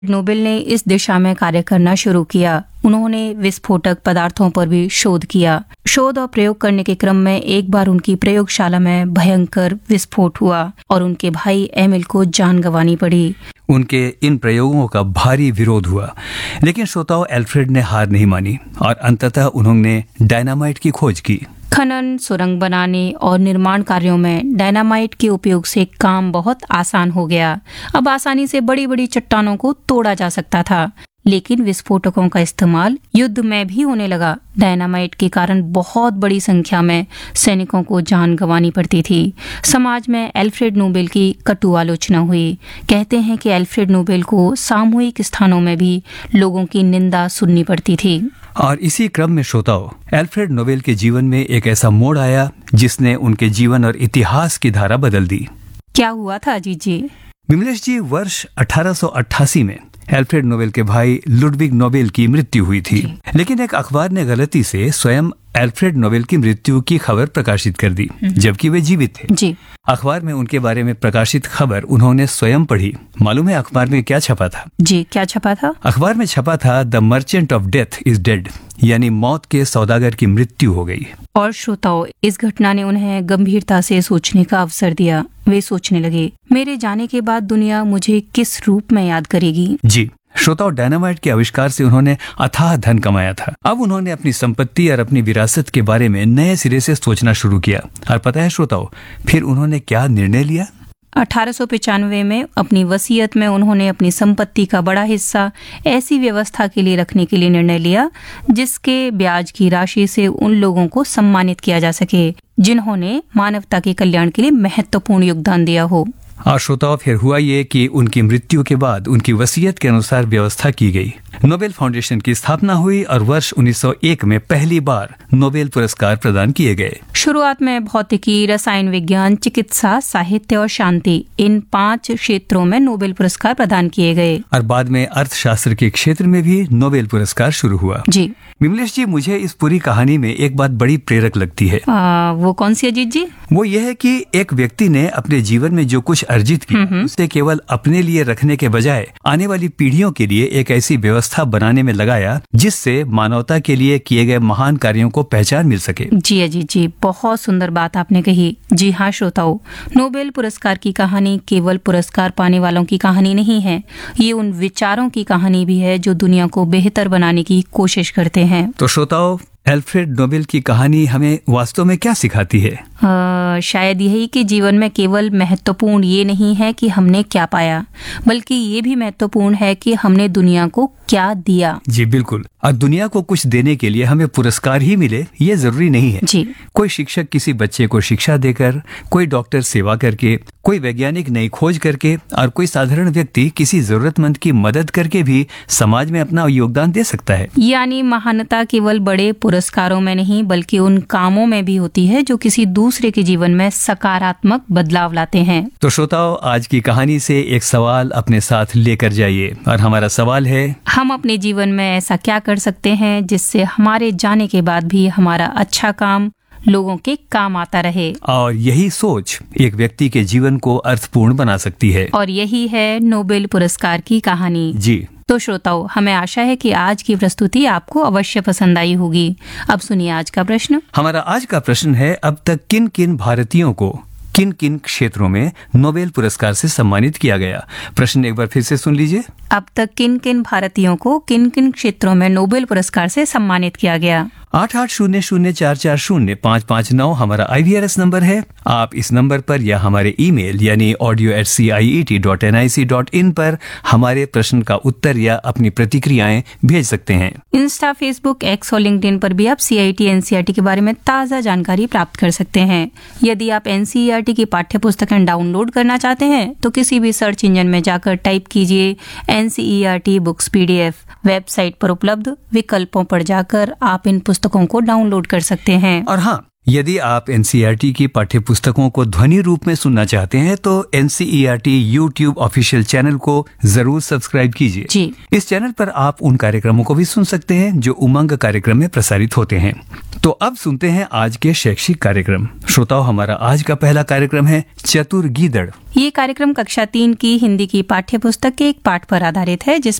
Nobel ने इस दिशा में कार्य करना शुरू किया। उन्होंने विस्फोटक पदार्थों पर भी शोध किया। शोध और प्रयोग करने के क्रम में एक बार उनकी प्रयोगशाला में भयंकर विस्फोट हुआ और उनके भाई एमिल को जान गंवानी पड़ी। उनके इन प्रयोगों का भारी विरोध हुआ, लेकिन श्रोताओ एल्फ्रेड ने हार नहीं मानी और अंततः उन्होंने डायनामाइट की खोज की। खनन, सुरंग बनाने और निर्माण कार्यों में डायनामाइट के उपयोग से काम बहुत आसान हो गया। अब आसानी से बड़ी बड़ी चट्टानों को तोड़ा जा सकता था, लेकिन विस्फोटकों का इस्तेमाल युद्ध में भी होने लगा। डायनामाइट के कारण बहुत बड़ी संख्या में सैनिकों को जान गंवानी पड़ती थी। समाज में एल्फ्रेड नोबेल की कटु आलोचना हुई। कहते हैं कि एल्फ्रेड नोबेल को सामूहिक स्थानों में भी लोगों की निंदा सुननी पड़ती थी। और इसी क्रम में श्रोताओ एल्फ्रेड नोबेल के जीवन में एक ऐसा मोड़ आया जिसने उनके जीवन और इतिहास की धारा बदल दी। क्या हुआ था अजीत जी? विमलेश जी, वर्ष 1888 में एल्फ्रेड नोबेल के भाई लुडविग नोबेल की मृत्यु हुई थी, लेकिन एक अखबार ने गलती से स्वयं एल्फ्रेड नोबेल की मृत्यु की खबर प्रकाशित कर दी, जबकि वे जीवित थे। जी। अखबार में उनके बारे में प्रकाशित खबर उन्होंने स्वयं पढ़ी। मालूम है अखबार में क्या छपा था? जी, क्या छपा था? अखबार में छपा था the merchant of death is dead, यानी मौत के सौदागर की मृत्यु हो गई। और श्रोताओं, इस घटना ने उन्हें गंभीरता से सोचने का अवसर दिया। वे सोचने लगे, मेरे जाने के बाद दुनिया मुझे किस रूप में याद करेगी? जी श्रोताओं, डायनामाइट के आविष्कार से उन्होंने अथाह धन कमाया था। अब उन्होंने अपनी संपत्ति और अपनी विरासत के बारे में नए सिरे से सोचना शुरू किया। और पता है श्रोताओं, फिर उन्होंने क्या निर्णय लिया? 1895 में अपनी वसीयत में उन्होंने अपनी संपत्ति का बड़ा हिस्सा ऐसी व्यवस्था के लिए रखने के लिए निर्णय लिया जिसके ब्याज की राशि से उन लोगों को सम्मानित किया जा सके जिन्होंने मानवता के कल्याण के लिए महत्वपूर्ण योगदान दिया हो। और श्रोताओं, फिर हुआ ये कि उनकी मृत्यु के बाद उनकी वसीयत के अनुसार व्यवस्था की गई। नोबेल फाउंडेशन की स्थापना हुई और वर्ष 1901 में पहली बार नोबेल पुरस्कार प्रदान किए गए। शुरुआत में भौतिकी, रसायन विज्ञान, चिकित्सा, साहित्य और शांति, इन 5 क्षेत्रों में नोबेल पुरस्कार प्रदान किए गए। और बाद में अर्थशास्त्र के क्षेत्र में भी नोबेल पुरस्कार शुरू हुआ। जी विमलेश जी, मुझे इस पूरी कहानी में एक बात बड़ी प्रेरक लगती है। वो कौन सी अजीत जी? वो ये है कि एक व्यक्ति ने अपने जीवन में जो कुछ अर्जित किया उसे केवल अपने लिए रखने के बजाय आने वाली पीढ़ियों के लिए एक ऐसी व्यवस्था बनाने में लगाया जिससे मानवता के लिए किए गए महान कार्यों को पहचान मिल सके। जी अजीत जी, बहुत सुंदर बात आपने कही। जी हाँ श्रोताओं, नोबेल पुरस्कार की कहानी केवल पुरस्कार पाने वालों की कहानी नहीं है, ये उन विचारों की कहानी भी है जो दुनिया को बेहतर बनाने की कोशिश करते हैं। तो श्रोताओं, एल्फ्रेड नोबेल की कहानी हमें वास्तव में क्या सिखाती है? शायद यही कि जीवन में केवल महत्वपूर्ण ये नहीं है कि हमने क्या पाया, बल्कि ये भी महत्वपूर्ण है कि हमने दुनिया को क्या दिया। जी बिल्कुल। और दुनिया को कुछ देने के लिए हमें पुरस्कार ही मिले ये जरूरी नहीं है। जी। कोई शिक्षक किसी बच्चे को शिक्षा देकर, कोई डॉक्टर सेवा करके, कोई वैज्ञानिक नई खोज करके और कोई साधारण व्यक्ति किसी जरूरतमंद की मदद करके भी समाज में अपना योगदान दे सकता है। यानी महानता केवल बड़े पुरस्कारों में नहीं बल्कि उन कामों में भी होती है जो किसी दूसरे के जीवन में सकारात्मक बदलाव लाते हैं। तो श्रोताओ, आज की कहानी से एक सवाल अपने साथ लेकर जाइए और हमारा सवाल है, हम अपने जीवन में ऐसा क्या कर सकते हैं जिससे हमारे जाने के बाद भी हमारा अच्छा काम लोगों के काम आता रहे। और यही सोच एक व्यक्ति के जीवन को अर्थपूर्ण बना सकती है। और यही है नोबेल पुरस्कार की कहानी। जी। तो श्रोताओं, हमें आशा है कि आज की प्रस्तुति आपको अवश्य पसंद आई होगी। अब सुनिए आज का प्रश्न। हमारा आज का प्रश्न है, अब तक किन किन भारतीयों को किन किन क्षेत्रों में नोबेल पुरस्कार से सम्मानित किया गया? प्रश्न एक बार फिर से सुन लीजिए। अब तक किन किन भारतीयों को किन किन क्षेत्रों में नोबेल पुरस्कार से सम्मानित किया गया? 8800440559 हमारा IVRS नंबर है। आप इस नंबर पर या हमारे ईमेल यानी audio@ciet.nic.in पर हमारे प्रश्न का उत्तर या अपनी प्रतिक्रियाएं भेज सकते हैं। इंस्टा, फेसबुक, एक्स और लिंक्डइन पर भी आप CIET NCERT के बारे में ताज़ा जानकारी प्राप्त कर सकते हैं। यदि आप NCERT की पाठ्य पुस्तकें डाउनलोड करना चाहते हैं तो किसी भी सर्च इंजन में जाकर टाइप कीजिए NCERT बुक्स PDF। वेबसाइट पर उपलब्ध विकल्पों पर जाकर आप इन पुस्तकों को डाउनलोड कर सकते हैं। और हाँ, यदि आप एनसीईआरटी की पाठ्य पुस्तकों को ध्वनि रूप में सुनना चाहते हैं तो एनसीईआरटी यूट्यूब ऑफिशियल चैनल को जरूर सब्सक्राइब कीजिए। जी। इस चैनल पर आप उन कार्यक्रमों को भी सुन सकते हैं जो उमंग कार्यक्रम में प्रसारित होते हैं। तो अब सुनते हैं आज के शैक्षिक कार्यक्रम। श्रोताओं, हमारा आज का पहला कार्यक्रम है चतुर गीदड़। ये कार्यक्रम कक्षा 3 की हिंदी की पाठ्य पुस्तक के एक पाठ पर आधारित है, जिस